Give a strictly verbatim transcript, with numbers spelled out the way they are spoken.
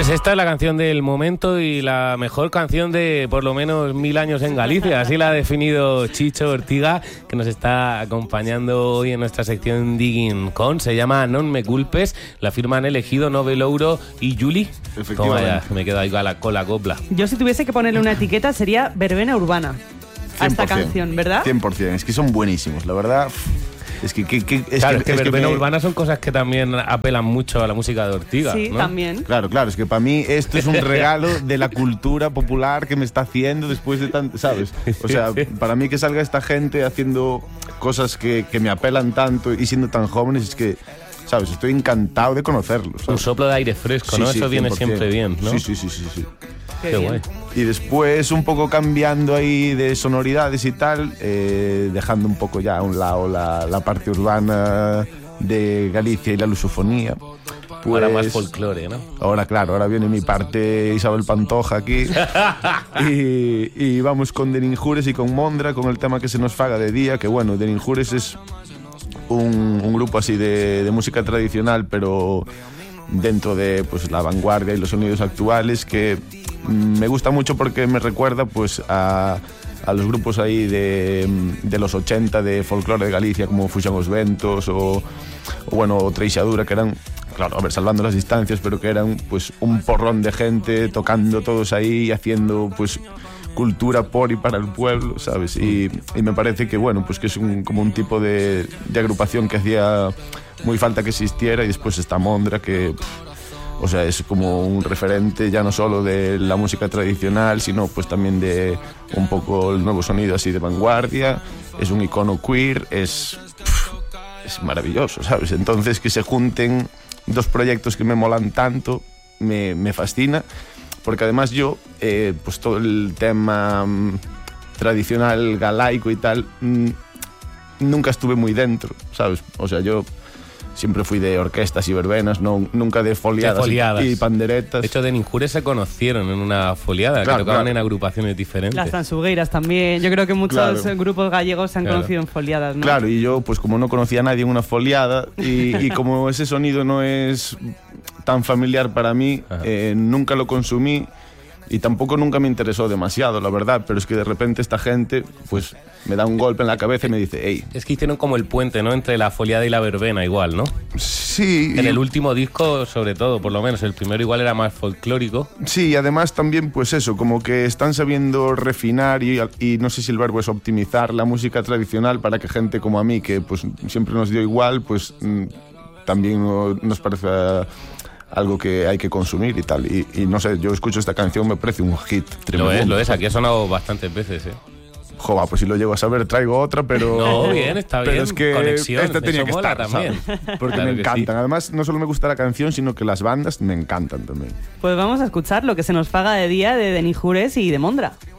Pues esta es la canción del momento y la mejor canción de por lo menos mil años en Galicia. Así la ha definido Chicho Ortiga, que nos está acompañando hoy en nuestra sección Digging Con. Se llama Non me culpes. La firma han elegido Nove Louro y Juli. Toma ya, me quedo ahí con la, con la copla. Yo si tuviese que ponerle una etiqueta sería verbena urbana a esta canción, ¿verdad? cien por ciento. Es que son buenísimos, la verdad. Es que, que, que, es claro, que, es que es verbena que me... urbana son cosas que también apelan mucho a la música de Ortiga. Sí, ¿no? también. Claro, claro, es que para mí esto es un regalo de la cultura popular que me está haciendo después de tanto, ¿sabes? O sea, para mí que salga esta gente haciendo cosas que, que me apelan tanto y siendo tan jóvenes, es que, ¿sabes? Estoy encantado de conocerlos, ¿sabes? Un soplo de aire fresco, sí, ¿no? sí, Eso viene cien por ciento. siempre bien, ¿no? Sí, sí, sí, sí, sí. Qué, Qué bien. guay. Y después un poco cambiando ahí de sonoridades y tal, eh, dejando un poco ya a un lado la, la parte urbana de Galicia y la lusofonía. Pues, ahora más folclore, ¿no? Ahora, claro, ahora viene mi parte Isabel Pantoja aquí. y, y vamos con Den Injures y con Mondra, con el tema que se nos faga de día, que bueno, Den Injures es un, un grupo así de, de música tradicional, pero dentro de pues, la vanguardia y los sonidos actuales, que me gusta mucho porque me recuerda pues a, a los grupos ahí de, de los ochenta de folclore de Galicia, como Fuxan os Ventos o, o bueno, Treixadura, que eran, claro, a ver, salvando las distancias, pero que eran pues un porrón de gente tocando todos ahí y haciendo pues cultura por y para el pueblo, ¿sabes? Y, y me parece que bueno, pues que es un, como un tipo de, de agrupación que hacía muy falta que existiera. Y después está Mondra, que pff, o sea, es como un referente ya no solo de la música tradicional, sino pues también de un poco el nuevo sonido así de vanguardia. Es un icono queer, es, pff, es maravilloso, ¿sabes? Entonces que se junten dos proyectos que me molan tanto, me, me fascina, porque además yo, eh, pues todo el tema mmm, tradicional galaico y tal, mmm, nunca estuve muy dentro, ¿sabes? O sea, yo siempre fui de orquestas y verbenas, no, nunca de foliadas, de foliadas. Y, y panderetas. De hecho, Den Injures se conocieron en una foliada, claro, que tocaban claro. en agrupaciones diferentes. Las Tansugueiras también. Yo creo que muchos Claro. grupos gallegos se han Claro. conocido en foliadas, ¿no? Claro, y yo, pues como no conocía a nadie en una foliada, y, y como ese sonido no es tan familiar para mí, eh, nunca lo consumí. Y tampoco nunca me interesó demasiado, la verdad, pero es que de repente esta gente pues me da un golpe en la cabeza y me dice, hey. Es que hicieron como el puente, ¿no? Entre la foliada y la verbena igual, ¿no? Sí. En el último disco, sobre todo, por lo menos. El primero igual era más folclórico. Sí, y además también pues eso, como que están sabiendo refinar y, y no sé si el verbo es optimizar la música tradicional para que gente como a mí, que pues siempre nos dio igual, pues mm, también no, nos parece algo que hay que consumir y tal. Y, y no sé, yo escucho esta canción, me parece un hit tremendo. Lo es, lo es. Aquí ha sonado bastantes veces, ¿eh? Joder, pues si lo llego a saber traigo otra, pero... No, bien, está bien. Pero es que conexión, esta tenía eso que mola estar, también. ¿sabes? Porque Claro me que encantan. sí. Además, no solo me gusta la canción, sino que las bandas me encantan también. Pues vamos a escuchar lo que se nos paga de día de Den Injures y de Mondra.